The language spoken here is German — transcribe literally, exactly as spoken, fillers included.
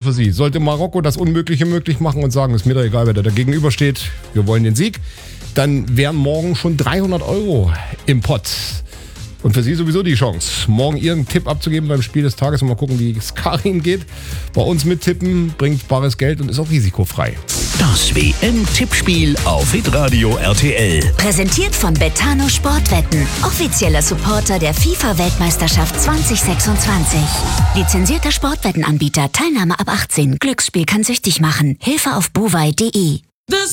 für Sie. Sollte Marokko das Unmögliche möglich machen und sagen, ist mir doch egal, wer da gegenüber steht, wir wollen den Sieg, dann wären morgen schon dreihundert Euro im Pott. Und für Sie sowieso die Chance, morgen Ihren Tipp abzugeben beim Spiel des Tages und mal gucken, wie es Karin geht. Bei uns mittippen, bringt bares Geld und ist auch risikofrei. Das W M-Tippspiel auf Hitradio R T L. Präsentiert von Betano Sportwetten, offizieller Supporter der FIFA-Weltmeisterschaft zwanzig sechsundzwanzig. Lizenzierter Sportwettenanbieter, Teilnahme ab achtzehn. Glücksspiel kann süchtig machen. Hilfe auf buwei punkt de.